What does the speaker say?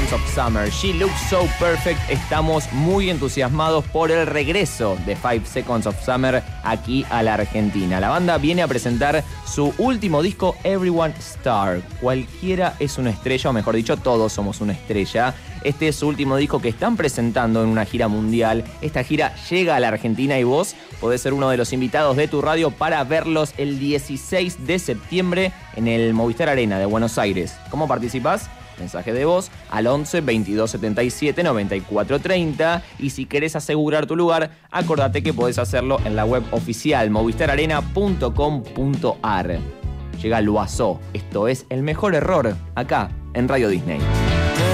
Seconds of Summer. She Looks So Perfect. Estamos muy entusiasmados por el regreso de 5 Seconds of Summer aquí a la Argentina. La banda viene a presentar su último disco, Everyone Star. Cualquiera es una estrella, o mejor dicho, todos somos una estrella. Este es su último disco que están presentando en una gira mundial. Esta gira llega a la Argentina y vos podés ser uno de los invitados de tu radio para verlos el 16 de septiembre en el Movistar Arena de Buenos Aires. ¿Cómo participás? Mensaje de voz al 11 22 77 94 30. Y si querés asegurar tu lugar, acordate que podés hacerlo en la web oficial movistararena.com.ar. Llega Loiseau. Esto es El Mejor Error, acá en Radio Disney.